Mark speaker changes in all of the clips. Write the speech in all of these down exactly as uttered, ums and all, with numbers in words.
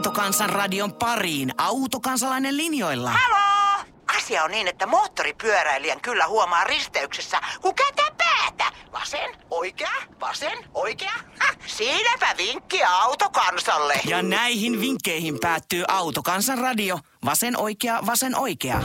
Speaker 1: Autokansan radion pariin. Autokansalainen linjoilla.
Speaker 2: Haloo! Asia on niin, että moottoripyöräilijän kyllä huomaa risteyksessä, kun kääntää päätä. Vasen, oikea, vasen, oikea. Häh, siinäpä vinkki Autokansalle.
Speaker 1: Ja näihin vinkkeihin päättyy Autokansan radio. Vasen, oikea, vasen, oikea.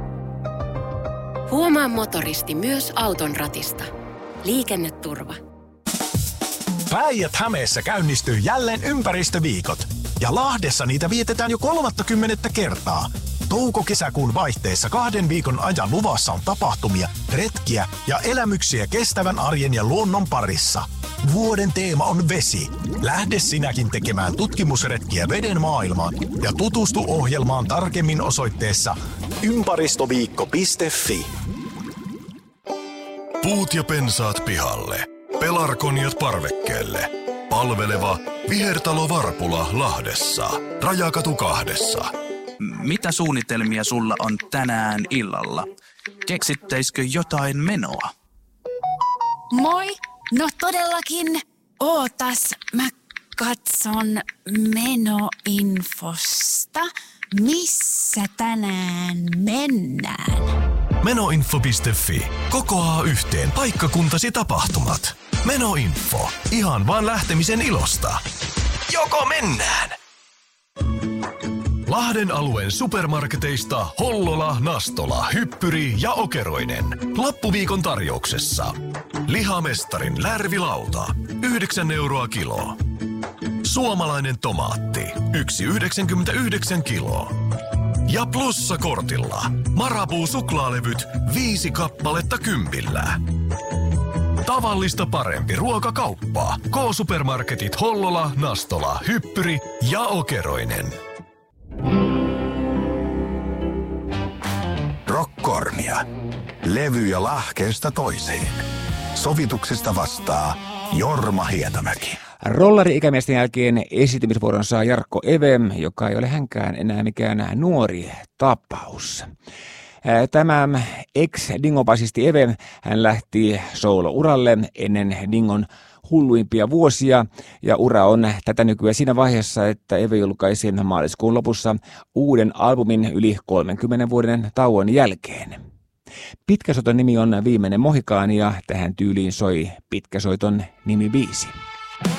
Speaker 3: Huomaa motoristi myös auton ratista. Liikenneturva.
Speaker 4: Päijät-Hämeessä käynnistyy jälleen ympäristöviikot. Ja Lahdessa niitä vietetään jo kolmattakymmenettä kertaa. Touko-kesäkuun vaihteessa kahden viikon ajan luvassa on tapahtumia, retkiä ja elämyksiä kestävän arjen ja luonnon parissa. Vuoden teema on vesi. Lähde sinäkin tekemään tutkimusretkiä veden maailmaan ja tutustu ohjelmaan tarkemmin osoitteessa ympäristöviikko piste fi.
Speaker 5: Puut ja pensaat pihalle. Pelargoniat parvekkeelle. Palveleva Vihertalo Varpula Lahdessa. Rajakatu kahdessa.
Speaker 6: Mitä suunnitelmia sulla on tänään illalla? Keksittäisikö jotain menoa?
Speaker 7: Moi! No todellakin. Ootas, mä katson menoinfosta. Missä tänään mennään?
Speaker 5: Menoinfo piste fi. Kokoaa yhteen paikkakuntasi tapahtumat. Menoinfo. Ihan vaan lähtemisen ilosta. Joko mennään? Lahden alueen supermarketeista Hollola, Nastola, Hyppyri ja Okeroinen. Loppuviikon tarjouksessa. Lihamestarin lärvilauta. yhdeksän euroa kilo. Suomalainen tomaatti. yksi pilkku yhdeksänkymmentäyhdeksän kiloa. Ja plussakortilla. Marabou suklaalevyt viisi kappaletta kympillä. Tavallista parempi ruokakauppa. K-supermarketit Hollola, Nastola, Hyppyri ja Okeroinen.
Speaker 8: Rockkornia. Levyjä lahkeesta toiseen. Sovituksesta vastaa Jorma Hietamäki.
Speaker 9: Rollari-ikämiesten jälkeen esiintymisvuoron saa Jarkko Eve, joka ei ole hänkään enää mikään nuori tapaus. Tämä ex-Dingo-basisti Eve, hän lähti solo-uralle ennen Dingon hulluimpia vuosia, ja ura on tätä nykyään siinä vaiheessa, että Eve julkaisi maaliskuun lopussa uuden albumin yli kolmenkymmenen vuoden tauon jälkeen. Pitkäsoiton nimi on Viimeinen Mohikaani, ja tähän tyyliin soi Pitkäsoiton nimibiisi.